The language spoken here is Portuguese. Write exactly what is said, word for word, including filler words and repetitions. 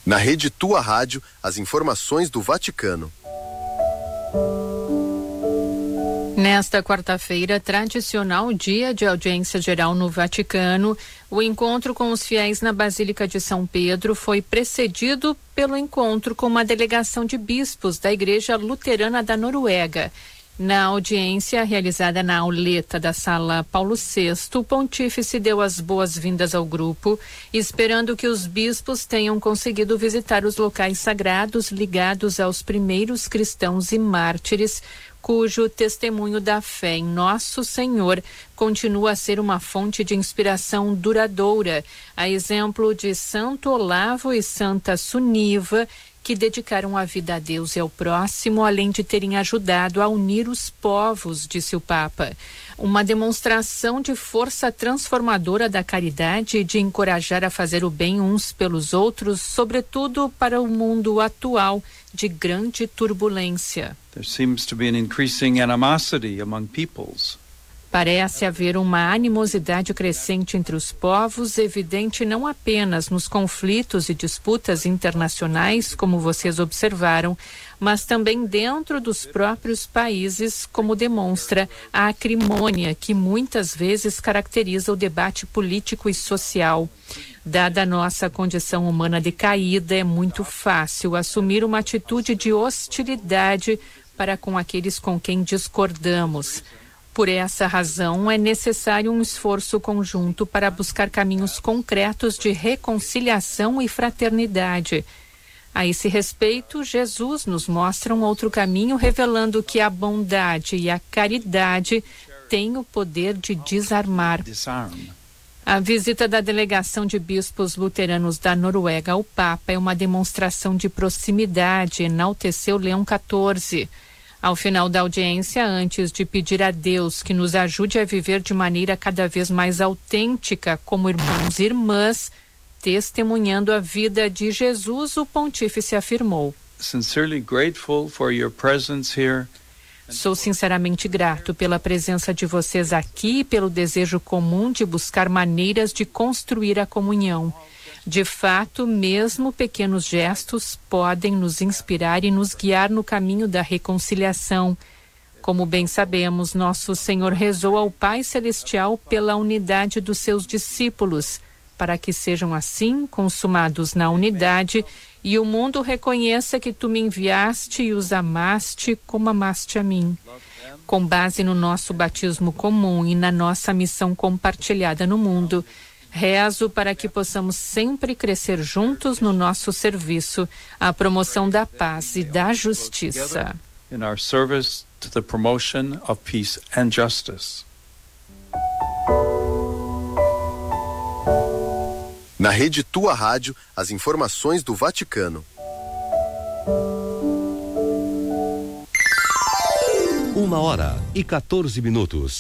Na Rede Tua Rádio, as informações do Vaticano. Nesta quarta-feira, tradicional dia de audiência geral no Vaticano, o encontro com os fiéis na Basílica de São Pedro foi precedido pelo encontro com uma delegação de bispos da Igreja Luterana da Noruega. Na audiência realizada na auleta da Sala Paulo sexto, o pontífice deu as boas-vindas ao grupo, esperando que os bispos tenham conseguido visitar os locais sagrados ligados aos primeiros cristãos e mártires, cujo testemunho da fé em Nosso Senhor continua a ser uma fonte de inspiração duradoura, a exemplo de Santo Olavo e Santa Suniva, que dedicaram a vida a Deus e ao próximo, além de terem ajudado a unir os povos, disse o Papa. Uma demonstração de força transformadora da caridade e de encorajar a fazer o bem uns pelos outros, sobretudo para o mundo atual de grande turbulência. There seems to be an increasing animosity among peoples. Parece haver uma animosidade crescente entre os povos, evidente não apenas nos conflitos e disputas internacionais, como vocês observaram, mas também dentro dos próprios países, como demonstra a acrimônia que muitas vezes caracteriza o debate político e social. Dada a nossa condição humana decaída, é muito fácil assumir uma atitude de hostilidade para com aqueles com quem discordamos. Por essa razão, é necessário um esforço conjunto para buscar caminhos concretos de reconciliação e fraternidade. A esse respeito, Jesus nos mostra um outro caminho, revelando que a bondade e a caridade têm o poder de desarmar. A visita da delegação de bispos luteranos da Noruega ao Papa é uma demonstração de proximidade, enalteceu Leão quatorze. Ao final da audiência, antes de pedir a Deus que nos ajude a viver de maneira cada vez mais autêntica como irmãos e irmãs, testemunhando a vida de Jesus, o pontífice afirmou: Sincerely grateful for your presence here. Sou sinceramente grato pela presença de vocês aqui e pelo desejo comum de buscar maneiras de construir a comunhão. De fato, mesmo pequenos gestos podem nos inspirar e nos guiar no caminho da reconciliação. Como bem sabemos, nosso Senhor rezou ao Pai Celestial pela unidade dos seus discípulos, para que sejam assim consumados na unidade e o mundo reconheça que tu me enviaste e os amaste como amaste a mim. Com base no nosso batismo comum e na nossa missão compartilhada no mundo, rezo para que possamos sempre crescer juntos no nosso serviço à promoção da paz e da justiça. In our service to the promotion of peace and justice. Na Rede Tua Rádio, as informações do Vaticano. Uma hora e quatorze minutos.